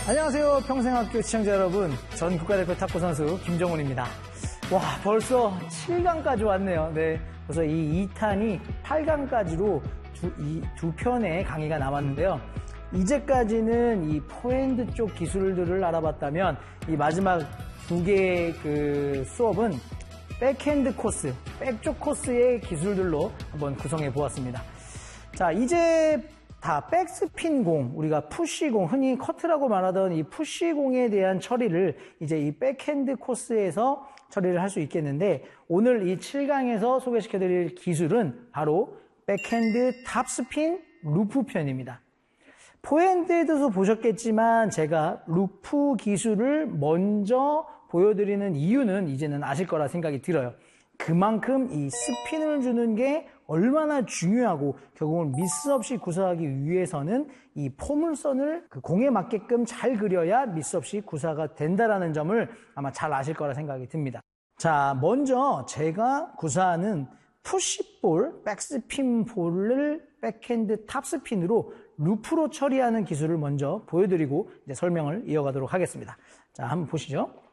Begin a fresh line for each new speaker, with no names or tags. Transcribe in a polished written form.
안녕하세요. 평생학교 시청자 여러분. 전 국가대표 탁구 선수 김정훈입니다. 와, 벌써 7강까지 왔네요. 네, 벌써 이 2탄이 8강까지로 두 편의 강의가 남았는데요. 이제까지는 이 포핸드 쪽 기술들을 알아봤다면 이 마지막 두 개의 그 수업은 백핸드 코스, 백쪽 코스의 기술들로 한번 구성해 보았습니다. 자, 이제 다 백스핀 공, 우리가 푸시 공, 흔히 커트라고 말하던 이 푸시 공에 대한 처리를 이제 이 백핸드 코스에서 처리를 할 수 있겠는데, 오늘 이 7강에서 소개시켜 드릴 기술은 바로 백핸드 탑스핀 루프 편입니다. 포핸드에도 보셨겠지만 제가 루프 기술을 먼저 보여드리는 이유는 이제는 아실 거라 생각이 들어요. 그만큼 이 스핀을 주는 게 얼마나 중요하고 결국은 미스 없이 구사하기 위해서는 이 포물선을 그 공에 맞게끔 잘 그려야 미스 없이 구사가 된다라는 점을 아마 잘 아실 거라 생각이 듭니다. 자, 먼저 제가 구사하는 푸시볼, 백스핀 볼을 백핸드 탑스핀으로 루프로 처리하는 기술을 먼저 보여드리고 이제 설명을 이어가도록 하겠습니다. 자, 한번 보시죠.